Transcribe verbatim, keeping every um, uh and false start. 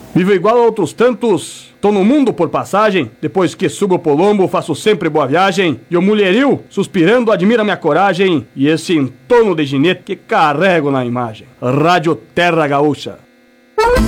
Vivo igual a outros tantos, tô no mundo por passagem. Depois que subo o Polombo, faço sempre boa viagem. E o mulherio, suspirando, admira minha coragem e esse entorno de ginete que carrego na imagem. Rádio Terra Gaúcha.